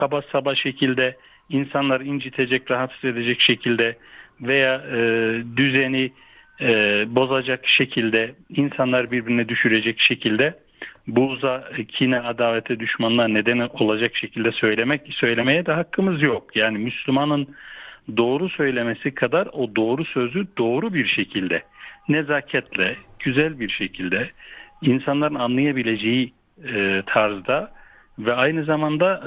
kaba saba şekilde insanlar incitecek, rahatsız edecek şekilde veya düzeni bozacak şekilde, insanlar birbirine düşürecek şekilde, buğza, kine, adavete, düşmanlığa neden olacak şekilde söylemeye de hakkımız yok. Yani Müslümanın doğru söylemesi kadar o doğru sözü doğru bir şekilde, nezaketle, güzel bir şekilde, insanların anlayabileceği tarzda ve aynı zamanda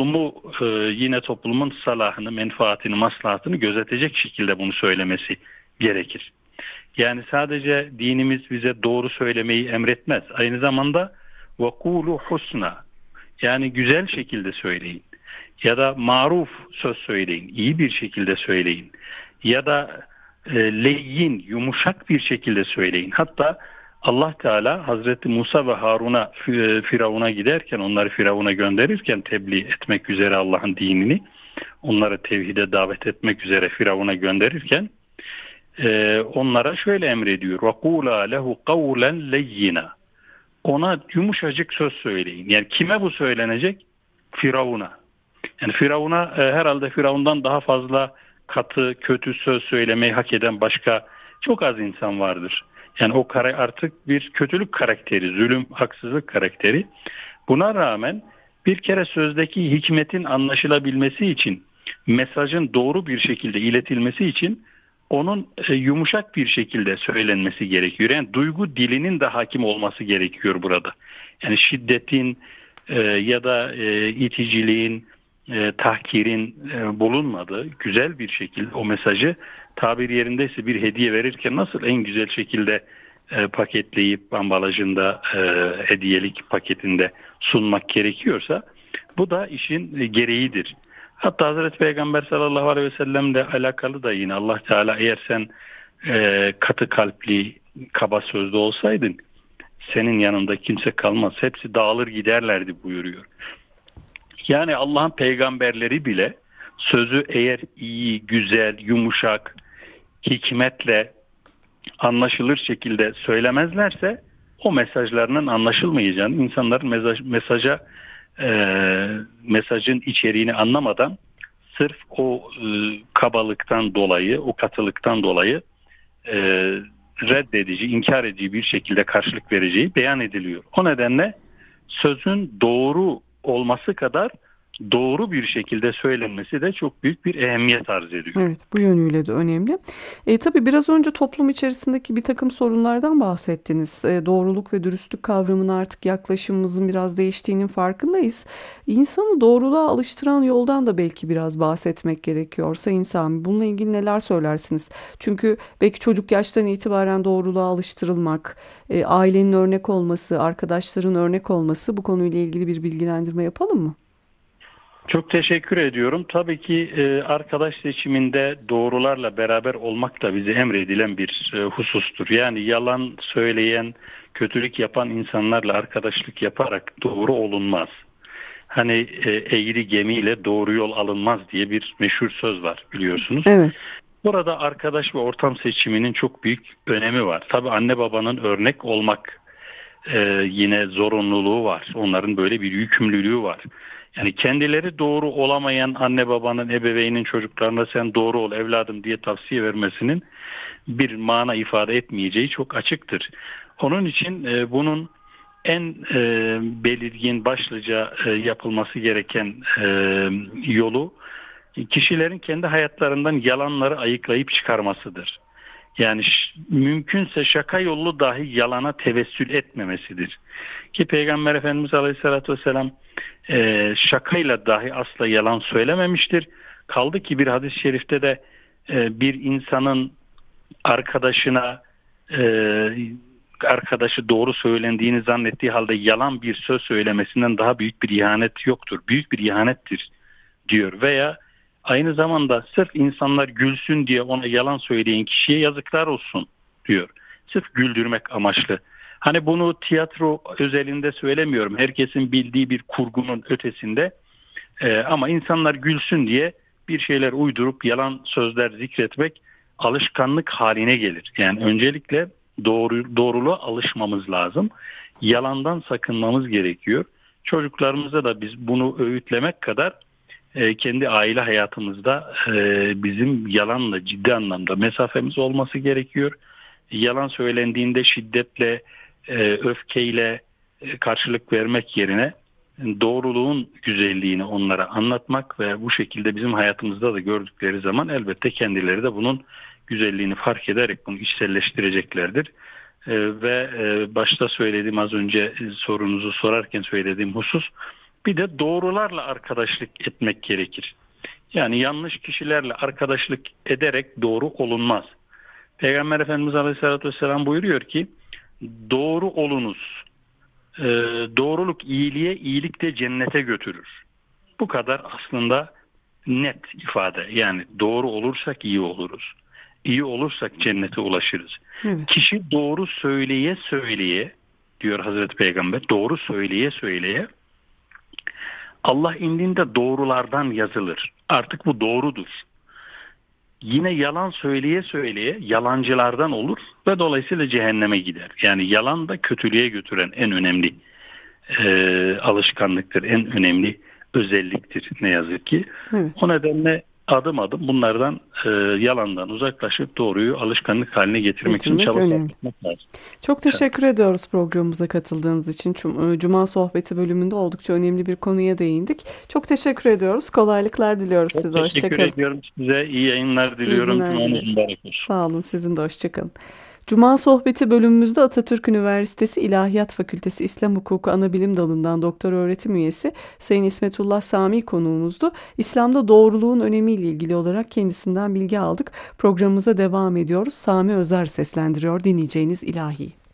yine toplumun salahını, menfaatini, maslahatını gözetecek şekilde bunu söylemesi gerekir. Yani sadece dinimiz bize doğru söylemeyi emretmez. Aynı zamanda وَقُولُ husna, yani güzel şekilde söyleyin. Ya da maruf söz söyleyin. İyi bir şekilde söyleyin. Ya da leyyin, yumuşak bir şekilde söyleyin. Hatta Allah Teala Hazreti Musa ve Harun'a Firavun'a giderken, onları Firavun'a gönderirken tebliğ etmek üzere Allah'ın dinini, onları tevhide davet etmek üzere Firavun'a gönderirken onlara şöyle emrediyor. وَقُولَا لَهُ قَوْلًا لَيِّنًا, ona yumuşacık söz söyleyin. Yani kime bu söylenecek? Firavun'a. Yani Firavun'a herhalde Firavun'dan daha fazla katı, kötü söz söylemeyi hak eden başka çok az insan vardır. Yani o artık bir kötülük karakteri, zulüm, haksızlık karakteri. Buna rağmen bir kere sözdeki hikmetin anlaşılabilmesi için, mesajın doğru bir şekilde iletilmesi için onun yumuşak bir şekilde söylenmesi gerekiyor. Yani duygu dilinin de hakim olması gerekiyor burada. Yani şiddetin ya da iticiliğin, tahkirin bulunmadığı güzel bir şekilde o mesajı, tabir yerindeyse bir hediye verirken nasıl en güzel şekilde paketleyip ambalajında, hediyelik paketinde sunmak gerekiyorsa, bu da işin gereğidir. Hatta Hazreti Peygamber sallallahu aleyhi ve sellemle alakalı da yine Allah Teala, eğer sen katı kalpli, kaba sözlü olsaydın senin yanında kimse kalmaz, hepsi dağılır giderlerdi buyuruyor. Yani Allah'ın peygamberleri bile sözü eğer iyi, güzel, yumuşak, hikmetle anlaşılır şekilde söylemezlerse o mesajlarının anlaşılmayacağını, insanların e, mesajın içeriğini anlamadan sırf o kabalıktan dolayı, o katılıktan dolayı e, reddedici, inkar edici bir şekilde karşılık vereceği beyan ediliyor. O nedenle sözün doğru olması kadar doğru bir şekilde söylenmesi de çok büyük bir ehemmiyet arz ediyor. Evet, bu yönüyle de önemli. Tabii biraz önce toplum içerisindeki bir takım sorunlardan bahsettiniz. Doğruluk ve dürüstlük kavramına artık yaklaşımımızın biraz değiştiğinin farkındayız. İnsanı doğruluğa alıştıran yoldan da belki biraz bahsetmek gerekiyor. Sayın Sami, bununla ilgili neler söylersiniz? Çünkü belki çocuk yaştan itibaren doğruluğa alıştırılmak, ailenin örnek olması, arkadaşların örnek olması, bu konuyla ilgili bir bilgilendirme yapalım mı? Çok teşekkür ediyorum. Tabii ki arkadaş seçiminde doğrularla beraber olmak da bize emredilen bir husustur. Yani yalan söyleyen, kötülük yapan insanlarla arkadaşlık yaparak doğru olunmaz. Hani eğri gemiyle doğru yol alınmaz diye bir meşhur söz var, biliyorsunuz. Evet. Burada arkadaş ve ortam seçiminin çok büyük önemi var. Tabii anne babanın örnek olmak yine zorunluluğu var. Onların böyle bir yükümlülüğü var. Yani kendileri doğru olamayan anne babanın, ebeveynin çocuklarına sen doğru ol evladım diye tavsiye vermesinin bir mana ifade etmeyeceği çok açıktır. Onun için bunun en belirgin, başlıca yapılması gereken yolu, kişilerin kendi hayatlarından yalanları ayıklayıp çıkarmasıdır. Yani mümkünse şaka yollu dahi yalana tevessül etmemesidir. Ki Peygamber Efendimiz Aleyhisselatü Vesselam şakayla dahi asla yalan söylememiştir. Kaldı ki bir hadis-i şerifte de bir insanın arkadaşına e, arkadaşı doğru söylendiğini zannettiği halde yalan bir söz söylemesinden daha büyük bir ihanet yoktur. Büyük bir ihanettir diyor. Veya aynı zamanda sırf insanlar gülsün diye ona yalan söyleyen kişiye yazıklar olsun diyor. Sırf güldürmek amaçlı. Hani bunu tiyatro özelinde söylemiyorum. Herkesin bildiği bir kurgunun ötesinde. Ama insanlar gülsün diye bir şeyler uydurup yalan sözler zikretmek alışkanlık haline gelir. Yani öncelikle doğruluğa alışmamız lazım. Yalandan sakınmamız gerekiyor. Çocuklarımıza da biz bunu öğütlemek kadar kendi aile hayatımızda bizim yalanla ciddi anlamda mesafemiz olması gerekiyor. Yalan söylendiğinde şiddetle, öfkeyle karşılık vermek yerine doğruluğun güzelliğini onlara anlatmak ve bu şekilde bizim hayatımızda da gördükleri zaman elbette kendileri de bunun güzelliğini fark ederek bunu içselleştireceklerdir. Ve başta söylediğim, az önce sorunuzu sorarken söylediğim husus, bir de doğrularla arkadaşlık etmek gerekir. Yani yanlış kişilerle arkadaşlık ederek doğru olunmaz. Peygamber Efendimiz Aleyhisselatü Vesselam buyuruyor ki doğru olunuz. Doğruluk iyiliğe, iyilik de cennete götürür. Bu kadar aslında net ifade. Yani doğru olursak iyi oluruz. İyi olursak cennete ulaşırız. Evet. Kişi doğru söyleye söyleye, diyor Hazreti Peygamber, doğru söyleye söyleye Allah indinde doğrulardan yazılır. Artık bu doğrudur. Yine yalan söyleye söyleye yalancılardan olur ve dolayısıyla cehenneme gider. Yani yalan da kötülüğe götüren en önemli alışkanlıktır, en önemli özelliktir ne yazık ki. Evet. O nedenle adım adım bunlardan, yalandan uzaklaşıp doğruyu alışkanlık haline getirmek için çaba sarf önemli. etmek lazım. Çok teşekkür ediyoruz programımıza katıldığınız için. Cuma sohbeti bölümünde oldukça önemli bir konuya değindik. Çok teşekkür ediyoruz. Kolaylıklar diliyoruz Çok size. teşekkür Hoşçakalın. ediyorum size. İyi yayınlar İyi diliyorum. günler Cumanız dileriz. mübarek olsun. Sağ olun, sizin de hoşçakalın. Cuma sohbeti bölümümüzde Atatürk Üniversitesi İlahiyat Fakültesi İslam Hukuku Anabilim Dalı'ndan doktor öğretim üyesi Sayın İsmetullah Sami konuğumuzdu. İslam'da doğruluğun önemiyle ilgili olarak kendisinden bilgi aldık. Programımıza devam ediyoruz. Sami Özer seslendiriyor dinleyeceğiniz ilahi.